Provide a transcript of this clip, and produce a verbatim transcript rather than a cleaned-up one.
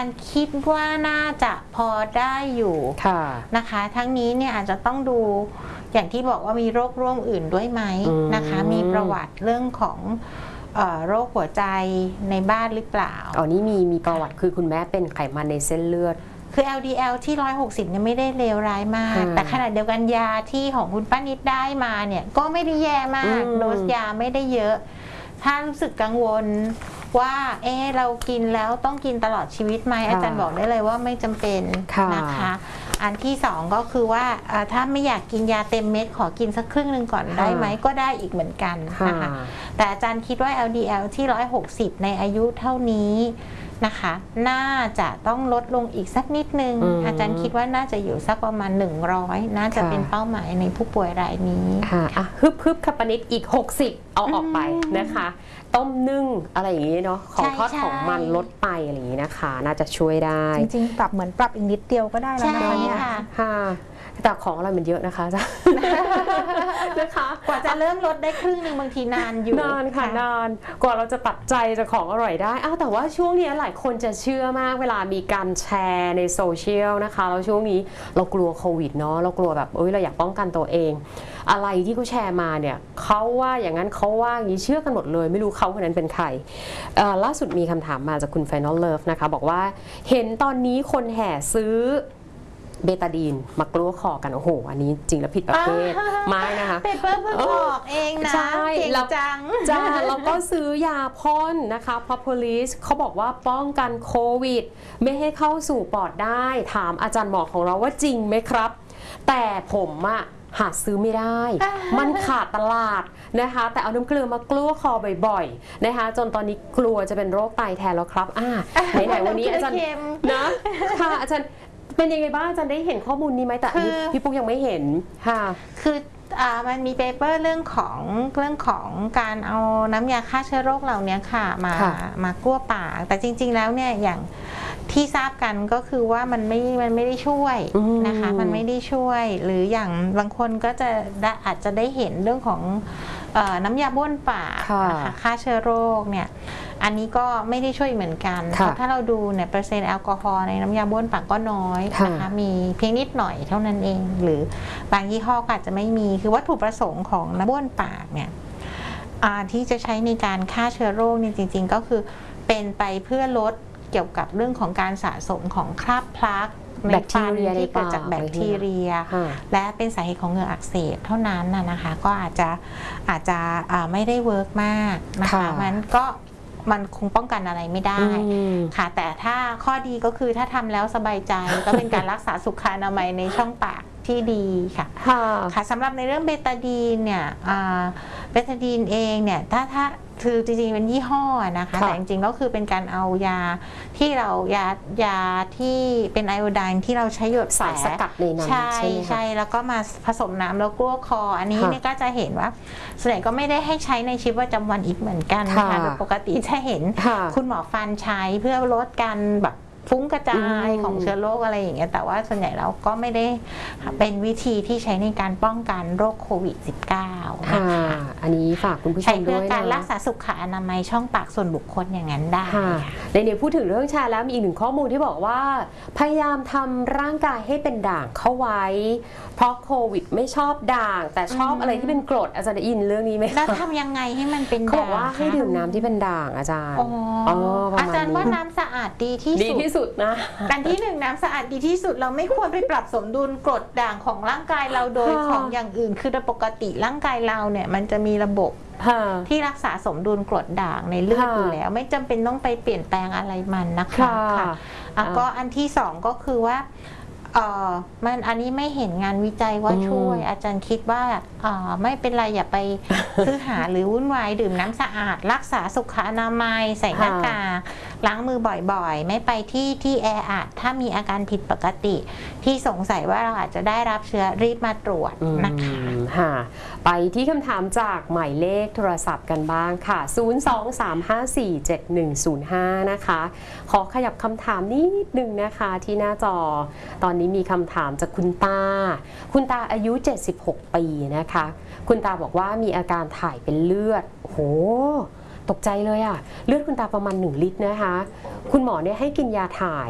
ารย์คิดว่าน่าจะพอได้อยู่นะคะทั้งนี้เนี่ยอาจจะต้องดูอย่างที่บอกว่ามีโรคร่วมอื่นด้วยไหมนะคะมีประวัติเรื่องของโรคหัวใจในบ้านหรือเปล่าอ๋อนี่มีมีประวัติคือคุณแม่เป็นไขมันในเส้นเลือดคือ แอล ดี แอล ที่หนึ่งร้อยหกสิบเนี่ยไม่ได้เลวร้ายมากแต่ขณะเดียวกันยาที่ของคุณป้านิดได้มาเนี่ยก็ไม่ได้แย่มากโดสยาไม่ได้เยอะถ้ารู้สึกกังวลว่าเออเรากินแล้วต้องกินตลอดชีวิตไหมอาจารย์บอกได้เลยว่าไม่จำเป็นนะคะอันที่สองก็คือว่าถ้าไม่อยากกินยาเต็มเม็ดขอกินสักครึ่งหนึ่งก่อนได้ไหมก็ได้อีกเหมือนกันนะคะแต่อาจารย์คิดว่า แอล ดี แอล ที่หนึ่งร้อยหกสิบในอายุเท่านี้นะคะน่าจะต้องลดลงอีกสักนิดนึง อ, อาจารย์คิดว่าน่าจะอยู่สักประมาณหนึ่งร้อยน่าจะเป็นเป้าหมายในผู้ป่วยรายนี้ค่ะฮึบฮึบคัปนิดอีกหกสิบเอาออกไปนะคะต้มนึ่งอะไรอย่างนี้เนาะของทอดของมันลดไปอะไรอย่างนี้นะคะน่าจะช่วยได้จริงๆปรับเหมือนปรับอีกนิดเดียวก็ได้แล้วนะคะเนี่ยค่ะแต่ของอะไรมันเยอะนะคะจ้ะนะคะกว่าจะเริ่มลดได้ครึ่งหนึ่งบางทีนานอยู่นานค่ะนานกว่าเราจะตัดใจจะของอร่อยได้อ้าวแต่ว่าช่วงนี้หลายคนจะเชื่อมากเวลามีการแชร์ในโซเชียลนะคะแล้วช่วงนี้เรากลัวโควิดเนาะเรากลัวแบบเอ้ยเราอยากป้องกันตัวเองอะไรที่เขาแชร์มาเนี่ยเขาว่าอย่างนั้นเขาว่าอย่างนี้เชื่อกันหมดเลยไม่รู้เขาคนนั้นเป็นใครล่าสุดมีคำถามมาจากคุณ Final Love นะคะบอกว่าเห็นตอนนี้คนแห่ซื้อเบตาดีนมากลัวคอกันโอ้โหอันนี้จริงแล้วผิดประเภทมากนะคะเปเปอร์เพิ่งบอกเองนะเก่งจังจ้าแล้วก็ซื้อยาพ่นนะคะ Propolis เขาบอกว่าป้องกันโควิดไม่ให้เข้าสู่ปอดได้ถามอาจารย์หมอของเราว่าจริงไหมครับแต่ผมอะหาซื้อไม่ได้มันขาดตลาดนะคะแต่เอาน้ำเกลือมากลัวคอบ่อยๆนะคะจนตอนนี้กลัวจะเป็นโรคไตแทนแล้วครับอ่าไหนๆวันนี้อาจารย์นะค่ะอาจารย์เป็นยังไงบ้างอาจารย์ได้เห็นข้อมูลนี้ไหมแต่พี่ปุ๊กยังไม่เห็นค่ะคือมันมีเปเปอร์เรื่องของเรื่องของการเอาน้ำยาฆ่าเชื้อโรคเหล่านี้ค่ะมามากลัวปากแต่จริงๆแล้วเนี่ยอย่างที่ทราบกันก็คือว่ามันไม่มันไม่ได้ช่วยนะคะมันไม่ได้ช่วยหรืออย่างบางคนก็จะอาจจะได้เห็นเรื่องของน้ำยาบ้วนปากนะคะฆ่าเชื้อโรคเนี่ยอันนี้ก็ไม่ได้ช่วยเหมือนกันเพราะถ้าเราดูเนี่ยเปอร์เซ็นต์แอลกอฮอล์ในน้ำยาบ้วนปากก็น้อยนะคะมีเพียงนิดหน่อยเท่านั้นเองหรือบางยี่ห้อก็อาจจะไม่มีคือวัตถุประสงค์ของน้ำบ้วนปากเนี่ยที่จะใช้ในการฆ่าเชื้อโรคเนี่ยจริงๆก็คือเป็นไปเพื่อลดเกี่ยวกับเรื่องของการสะสมของคราบพลักในฟันที่เกิดจากแบคทีเรียและเป็นสาเหตุของเหงื่ออักเสบเท่านั้นนะคะก็อาจจะอาจจะไม่ได้เวิร์กมากนะคะมันก็มันคงป้องกันอะไรไม่ได้ค่ะแต่ถ้าข้อดีก็คือถ้าทำแล้วสบายใจก็เป็นการรักษาสุขอนามัยในช่องปากที่ดีค่ะค่ะสำหรับในเรื่องเบตาดีนเนี่ยเบตาดีนเองเนี่ยถ้าถ้าคือจริงๆเป็นยี่ห้อนะคะแต่จริงๆก็คือเป็นการเอายาที่เรายายาที่เป็นไอโอไดน์ที่เราใช้หยดแผลสกัดในน้ำใช่ใช่แล้วก็มาผสมน้ำแล้วกลัวคออันนี้เนี่ยก็จะเห็นว่าส่วนใหญ่ก็ไม่ได้ให้ใช้ในชีวิตประจำวันอีกเหมือนกันนะคะโดยปกติจะเห็นคุณหมอฟันใช้เพื่อลดการแบบฟุ้งกระจายของเชื้อโรคอะไรอย่างเงี้ยแต่ว่าส่วนใหญ่เราก็ไม่ได้เป็นวิธีที่ใช้ในการป้องกันโรคโควิด สิบเก้า นะคะอันนี้ฝากคุณผู้ชมด้วยนะใช้เพื่อการรักษาสุขอนามัยช่องปากส่วนบุคคลอย่างนั้นได้ในเดี๋ยวพูดถึงเรื่องแชร์แล้วมีอีกหนึ่งข้อมูลที่บอกว่าพยายามทำร่างกายให้เป็นด่างเข้าไว้เพราะโควิดไม่ชอบด่างแต่ชอบอะไรที่เป็นกรดอาจารย์ได้ยินเรื่องนี้ไหมแล้วทำยังไงให้มันเป็นด่างเขาบอกว่าให้ดื่มน้ำที่เป็นด่างอาจารย์อาจารย์ว่าน้ำสะอาดดีที่สุดที่สุดนะการที่หนึ่งน้ำสะอาดดีที่สุดเราไม่ควรไปปรับสมดุลกรดด่างของร่างกายเราโดยของอย่างอื่นคือโดยปกติร่างกายเราเนี่ยมันจะมีระบบที่รักษาสมดุลกรดด่างในเลือดอยู่แล้วไม่จำเป็นต้องไปเปลี่ยนแปลงอะไรมันนะคะค่ะก็อันที่สองก็คือว่าเออมันอันนี้ไม่เห็นงานวิจัยว่าช่วยอาจารย์คิดว่าไม่เป็นไรอย่าไปซื้อหาหรือวุ่นวายดื่มน้ำสะอาดรักษาสุขอนามัยใส่หน้ากากล้างมือบ่อยๆไม่ไปที่ที่แออัดถ้ามีอาการผิดปกติที่สงสัยว่าเราอาจจะได้รับเชื้อรีบมาตรวจนะคะไปที่คำถามจากหมายเลขโทรศัพท์กันบ้างค่ะศูนย์ สอง สาม ห้า สี่ เจ็ด หนึ่ง ศูนย์ ห้านะคะขอขยับคำถามนิดนึงนะคะที่หน้าจอตอนนี้มีคำถามจากคุณตาคุณตาอายุเจ็ดสิบหกปีนะคะคุณตาบอกว่ามีอาการถ่ายเป็นเลือดโอ้โหตกใจเลยอะเลือดคุณตาประมาณหนึ่งลิตรนะคะคุณหมอเนี่ยให้กินยาถ่าย